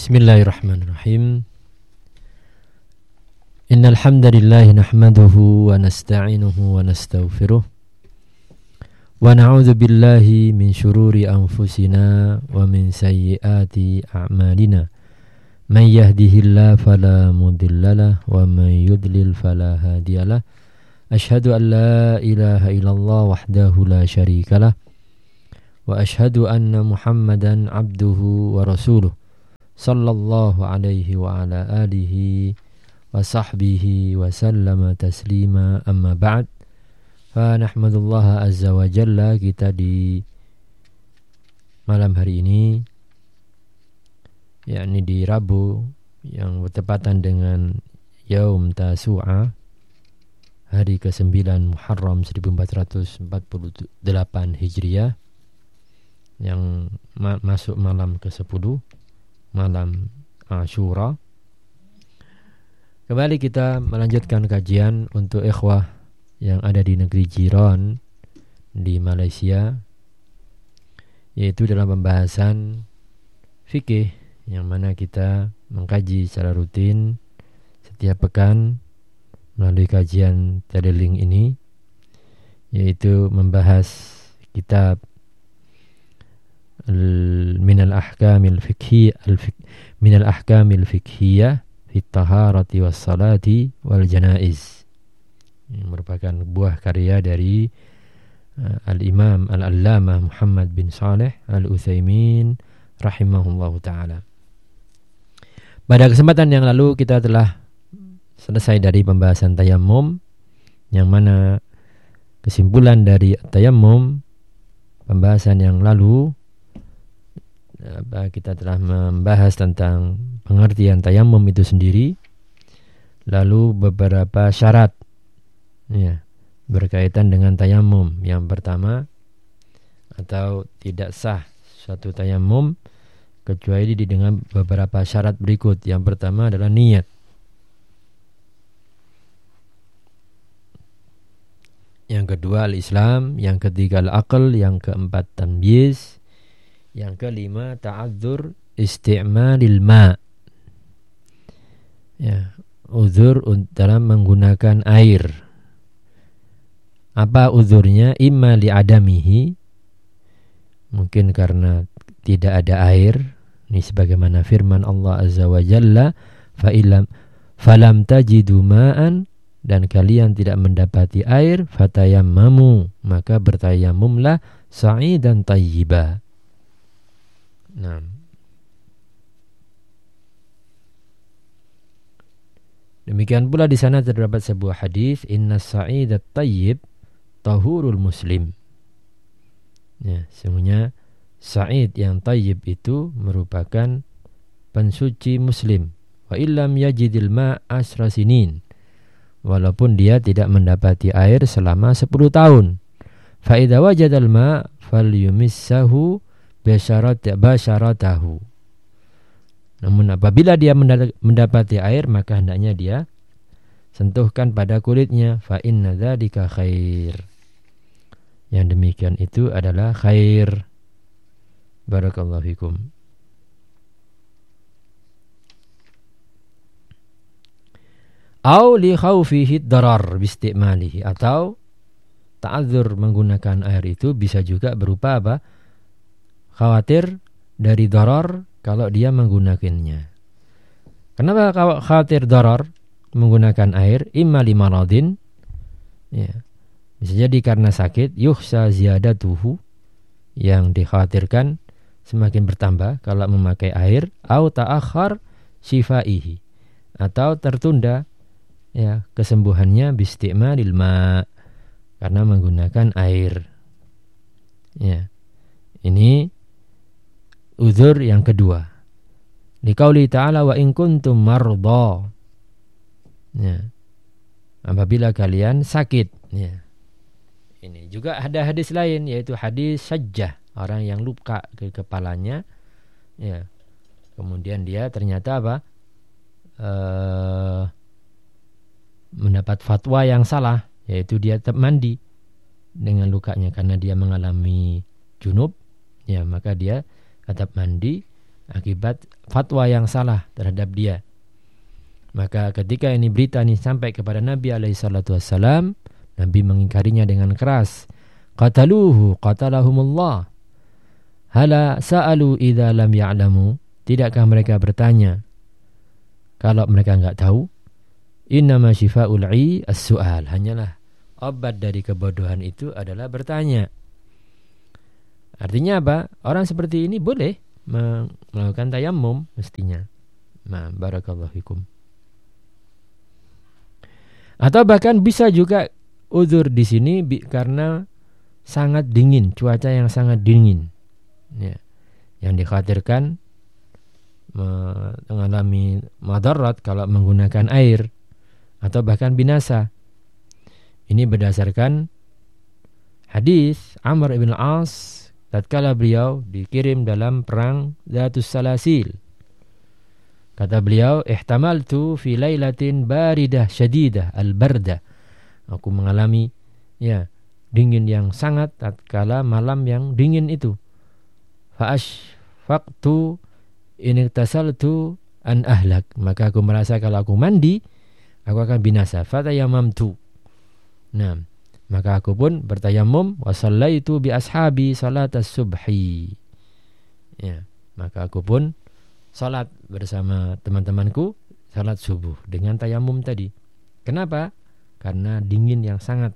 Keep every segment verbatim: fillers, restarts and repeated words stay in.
Bismillahirrahmanirrahim. Innal hamdalillah nahmaduhu wa nasta'inuhu wa nastaghfiruh wa na'udzu billahi min shururi anfusina wa min sayyiati a'malina. May yahdihillahu fala mudhillalah wa may yudlil fala hadiyalah. Asyhadu an la ilaha illallah wahdahu la syarikalah wa asyhadu anna Muhammadan abduhu wa rasuluh. Sallallahu alaihi wa ala alihi wa sahbihi wa sallama taslima, amma ba'd. Fa nahmadullaha azza wa jalla, kita di malam hari ini, yakni di Rabu yang bertepatan dengan Yaum Tasu'a, hari kesembilan Muharram seribu empat ratus empat puluh delapan Hijriah, yang ma- masuk malam ke sepuluh, malam Ashura. Kembali kita melanjutkan kajian untuk ikhwah yang ada di negeri jiran di Malaysia, yaitu dalam pembahasan fikih yang mana kita mengkaji secara rutin setiap pekan melalui kajian teleling ini, yaitu membahas kitab minal ahkamil fiqhi minal ahkamil fiqhiyah fit taharati was salati wal janaiz, yang merupakan buah karya dari uh, al-Imam al-Allamah Muhammad bin Saleh al-Utsaimin rahimahullahu taala. Pada kesempatan yang lalu kita telah selesai dari pembahasan tayammum, yang mana kesimpulan dari tayammum pembahasan yang lalu, kita telah membahas tentang pengertian tayammum itu sendiri, lalu beberapa syarat ya, berkaitan dengan tayammum. Yang pertama, atau tidak sah suatu tayammum kecuali dengan beberapa syarat berikut. Yang pertama adalah niat. Yang kedua al-Islam, yang ketiga al-aql, yang keempat tamyiz, yang kelima ta'adzur isti'malil ma', ya, uzur dalam menggunakan air. Apa uzurnya? Imma li'adamihi, mungkin karena tidak ada air. Ini sebagaimana firman Allah azza wa jalla, fa illam falam tajidu ma'an, dan kalian tidak mendapati air, fatayammamu, maka bertayamumlah sa'idan tayyiba. Nah, demikian pula di sana terdapat sebuah hadis, inna sa'idat tayyib tahurul muslim. Ya, sesungguhnya sa'id yang tayyib itu merupakan pensuci muslim. Wa illam yajidil ma' asra sinin, walaupun dia tidak mendapati air selama sepuluh tahun. Fa idza wajadal ma' falyumissahu basyaratahu. Namun apabila dia mendapati air, maka hendaknya dia sentuhkan pada kulitnya. Fa inna dzalika khair. Yang demikian itu adalah khair. Barakallahu fikum. Au li khaufihi darar bistimalihi, atau ta'adzur menggunakan air itu bisa juga berupa apa? Khawatir dari darar kalau dia menggunakannya. Kenapa khawatir darar menggunakan air? Imma li maradin, ya, bisa jadi karena sakit, yukhsha ziyadatuhu, yang dikhawatirkan semakin bertambah kalau memakai air, au ta'akhkhar shifaihi, atau tertunda ya kesembuhannya bisti'malil ma', karena menggunakan air. Ya. Ini uzur yang kedua. Liqauli ta'ala wa in kuntum marda. Ya. Apabila kalian sakit, ya. Ini juga ada hadis lain, yaitu hadis Sajjah, orang yang luka ke kepalanya, ya. Kemudian dia ternyata apa? Uh, mendapat fatwa yang salah, yaitu dia tetap mandi dengan lukanya karena dia mengalami junub, ya, maka dia tetap mandi akibat fatwa yang salah terhadap dia. Maka ketika ini berita ini sampai kepada Nabi alaihi salatu wassalam, Nabi mengingkarinya dengan keras. Qataluhu qatalahumullah. Hala sa'alu idza lam ya'lamu. Tidakkah mereka bertanya kalau mereka enggak tahu? Innama syifa'ul 'i as-su'al. Hanyalah obat dari kebodohan itu adalah bertanya. Artinya apa? Orang seperti ini boleh melakukan tayammum mestinya. Nah, barakallahu fikum. Atau bahkan bisa juga uzur di sini bi- karena sangat dingin, cuaca yang sangat dingin. Ya. Yang dikhawatirkan mengalami madarat kalau menggunakan air atau bahkan binasa. Ini berdasarkan hadis Amr ibn al-As tatkala beliau dikirim dalam perang Zatus Salasil. Kata beliau, ihtamaltu fi lailatin baridah syadidah al-barda. Aku mengalami ya dingin yang sangat tatkala malam yang dingin itu. Fa ashfaqtu in iktasaltu an ahlak. Maka aku merasa kalau aku mandi aku akan binasa. Fatayamamtu. Nah, maka aku pun bertayamum wa shallaitu bi ashabi salatas subhi. Ya, maka aku pun salat bersama teman-temanku salat subuh dengan tayamum tadi. Kenapa? Karena dingin yang sangat.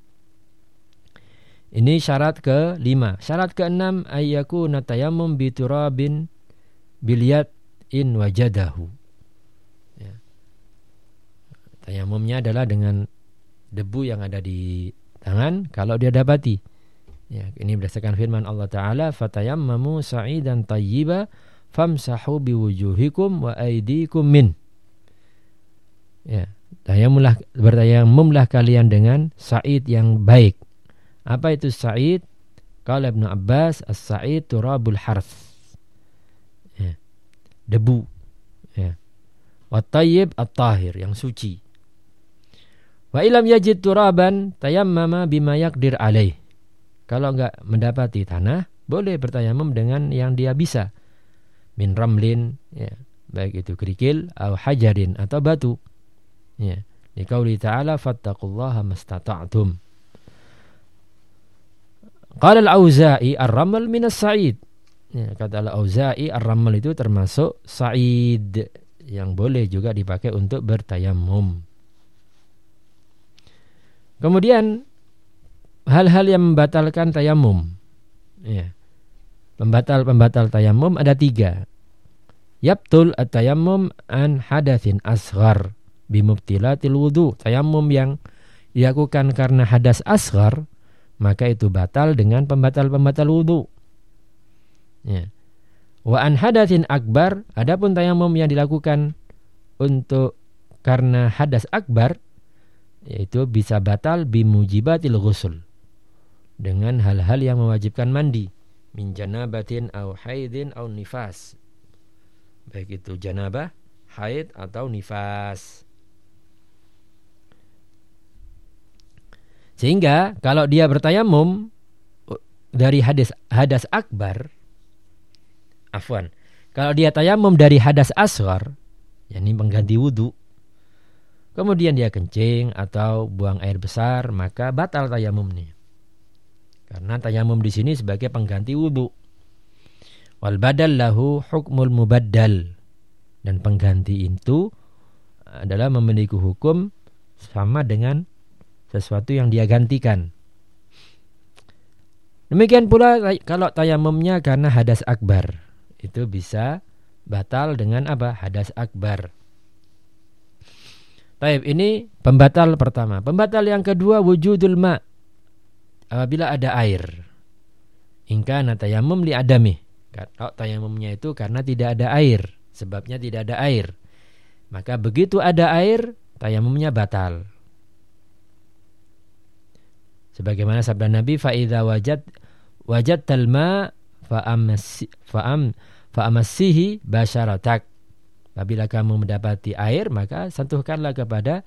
Ini syarat ke lima. Syarat ke enam, ayyakuna tayammum bi turabin bilyat in wajadahu. Ya. Tayamumnya adalah dengan debu yang ada di tangan kalau dia dapati. Ya, ini berdasarkan firman Allah Ta'ala, fatayammamu sa'idan tayyiba famsahu biwujuhikum wa aydikum min. Ya, tayamumlah bertayamumlah kalian dengan sa'id yang baik. Apa itu sa'id? Qala Ibnu Abbas, as-sa'id turabul harth. Ya, debu. Ya. Wa tayyib at-tahir, yang suci. Wa ilam yajid turaban tayammama bima yaqdir alaih. Kalau enggak mendapati tanah, boleh bertayamum dengan yang dia bisa. Min ramlin, ya, baik itu kerikil atau hajarin atau batu. Ya, liqauli ta'ala fattaqullaha mastata'tum. Qala al-Auza'i ar-ramal min as-sa'id. Ya, kata al-Auza'i ar-ramal itu termasuk sa'id yang boleh juga dipakai untuk bertayamum. Kemudian hal-hal yang membatalkan tayamum. Ya. Pembatal-pembatal tayamum ada tiga. Yabtul at-tayammum an hadatsin asghar bimubtilatil wudu. Tayamum yang dilakukan karena hadas asghar, maka itu batal dengan pembatal-pembatal wudu. Ya. Wa an hadatsin akbar, adapun tayamum yang dilakukan untuk karena hadas akbar, yaitu bisa batal bimujibatil ghusl, dengan hal-hal yang mewajibkan mandi, min janabatin au haidin au nifas, baik itu janabah, haid atau nifas. Sehingga kalau dia bertayamum dari hadas hadas akbar, afwan, kalau dia tayamum dari hadas asghar, yakni pengganti wudu, kemudian dia kencing atau buang air besar, maka batal tayamumnya. Karena tayamum di sini sebagai pengganti wudu. Wal badal lahu hukmul mubaddal. Dan pengganti itu adalah memiliki hukum sama dengan sesuatu yang dia gantikan. Demikian pula kalau tayamumnya karena hadas akbar, itu bisa batal dengan apa? Hadas akbar. Baik, ini pembatal pertama. Pembatal yang kedua, wujudul ma. Apabila ada air. Ingka natayamum li adami. Kalau tayamumnya itu karena tidak ada air, sebabnya tidak ada air, maka begitu ada air, tayamumnya batal. Sebagaimana sabda Nabi, fa idza wajad wajadtal ma fa amsi fa am fa amassihi basyaratak. Apabila kamu mendapati air, maka sentuhkanlah kepada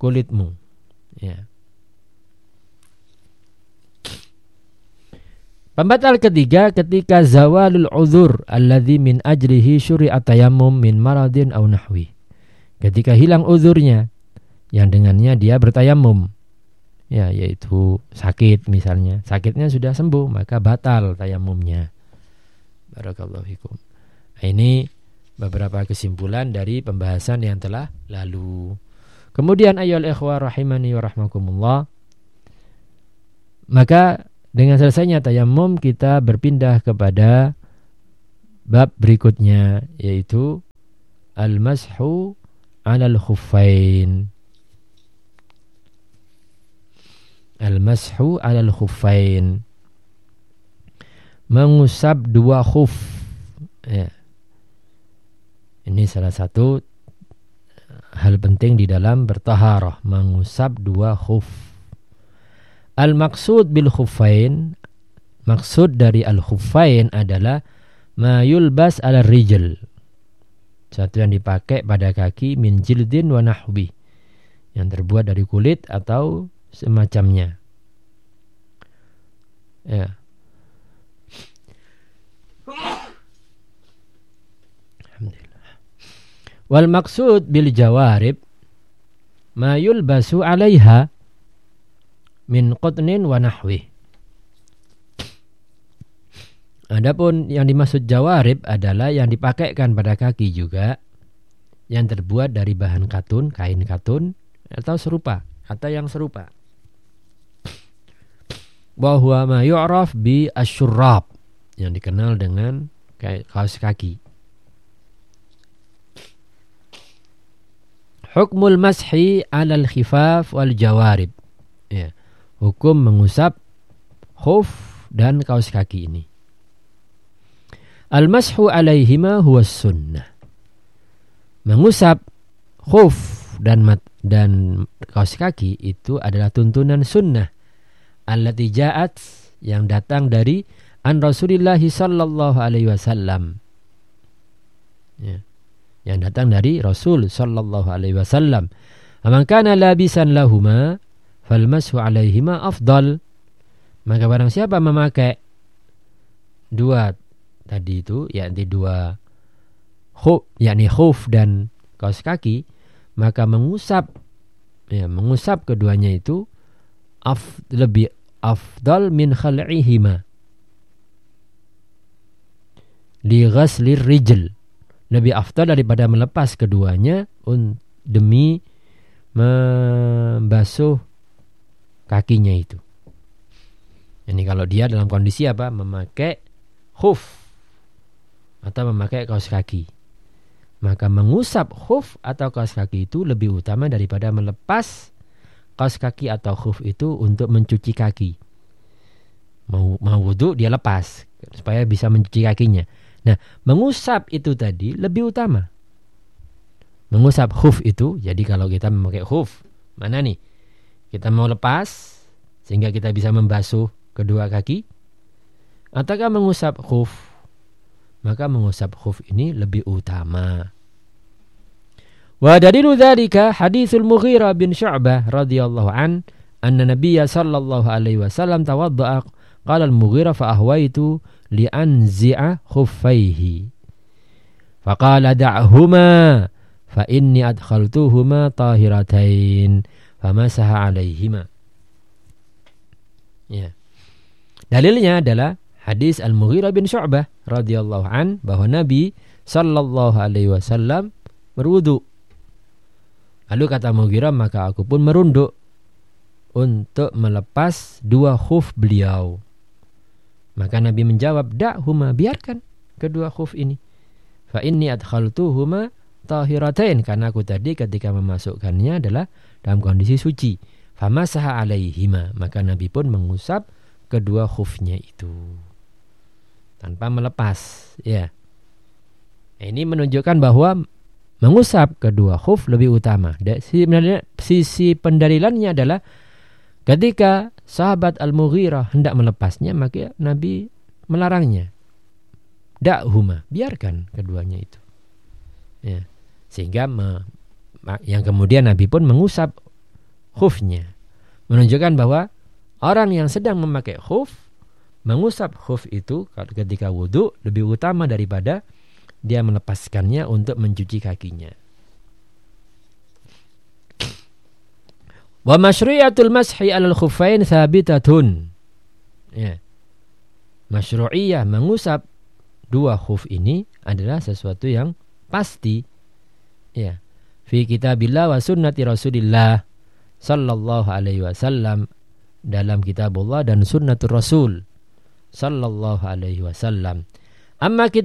kulitmu. Ya. Pembatal ketiga ketika zawalul uzur alladzi min ajlihi syuri'a tayammum min maradin aw nahwi. Ketika hilang uzurnya yang dengannya dia bertayamum. Ya, yaitu sakit misalnya. Sakitnya sudah sembuh, maka batal tayamumnya. Barakallahu fikum. Nah, ini beberapa kesimpulan dari pembahasan yang telah lalu. Kemudian ayyuhal ikhwah rahimani wa rahmakumullah. Maka dengan selesainya tayamum kita berpindah kepada bab berikutnya, yaitu al-mashu 'alal khuffain. Al-mashu 'alal khuffain. Mengusap dua khuf. Ya. Ini salah satu hal penting di dalam bertaharah, mengusap dua khuf. Al-maqsud bil khuffain, maksud dari al-khuffain adalah ma yulbas ala rijl, satu yang dipakai pada kaki, min jildin wa nahwi, yang terbuat dari kulit atau semacamnya. Ya. Alhamdulillah. Wal maksud bil jawarib ma yulbasu 'alaiha min qutnin wa nahwi. Adapun yang dimaksud jawarib adalah yang dipakaikan pada kaki juga, yang terbuat dari bahan katun, kain katun atau serupa, atau yang serupa. Wa huwa ma yu'raf bi asyurrab, yang dikenal dengan kaos kaki. Hukmul mashi 'alal khifaf wal jawarib. Ya. Hukum mengusap khuf dan kaos kaki ini. Al-mashu 'alaihima huwa sunnah. Mengusap khuf dan mat, dan kaos kaki itu adalah tuntunan sunnah allati ja'at, yang datang dari an Rasulillah sallallahu alaihi wasallam. Ya. Yang datang dari Rasul sallallahu alaihi wasallam. Man kana labisan lahuma falmashu alaihima afdal. Maka barang siapa memakai dua tadi itu, yakni dua khuf, yakni khuf dan kaos kaki, maka mengusap, ya, mengusap keduanya itu af, lebih afdal min khal'ihima li ghaslir rijl, lebih afdal daripada melepas keduanya un, demi membasuh kakinya itu. Ini kalau dia dalam kondisi apa? Memakai khuf atau memakai kaos kaki. Maka mengusap khuf atau kaos kaki itu lebih utama daripada melepas kaos kaki atau khuf itu untuk mencuci kaki. Mau mau wudu dia lepas supaya bisa mencuci kakinya. Nah, mengusap itu tadi lebih utama. Mengusap khuf itu, jadi kalau kita memakai khuf, mana nih? Kita mau lepas sehingga kita bisa membasuh kedua kaki, ataukah mengusap khuf? Maka mengusap khuf ini lebih utama. Wa dalilu dzalika haditsul Mughirah bin Syu'bah radhiyallahu an anna Nabiyya sallallahu alaihi wasallam tawadda'a, qala al-Mughirah fa ahwaitu li anzi'a khuffaihi faqala da'huma fa inni adkhaltuhuma tahiratain famasaha alaihima. Ya. Dalilnya adalah hadis Al-Mughirah bin Syu'bah radhiyallahu an bahwa Nabi sallallahu alaihi wasallam berwudu. Lalu kata Mughirah, maka aku pun merunduk untuk melepas dua khuf beliau. Maka Nabi menjawab, da'huma, biarkan kedua khuf ini. Fa inni adkhaltuhuma tahiratain, karena aku tadi ketika memasukkannya adalah dalam kondisi suci. Famasaha alaihima, maka Nabi pun mengusap kedua khufnya itu tanpa melepas, ya. Ini menunjukkan bahwa mengusap kedua khuf lebih utama. Sebenarnya sisi pendalilannya adalah ketika sahabat Al-Mughirah hendak melepasnya, maka Nabi melarangnya. Da'huma, biarkan keduanya itu. Ya. Sehingga me, yang kemudian Nabi pun mengusap khufnya, menunjukkan bahwa orang yang sedang memakai khuf mengusap khuf itu ketika wudu lebih utama daripada dia melepaskannya untuk mencuci kakinya. Wa masyru'iyatul mashi 'alal khuffain thabitatun. Ya. Masyru'iyah mengusap dua khuf ini adalah sesuatu yang pasti. Ya. Fi kitabillah wa sunnati Rasulillah sallallahu alaihi wasallam, dalam kitabullah dan sunnatul Rasul sallallahu alaihi wasallam. Amma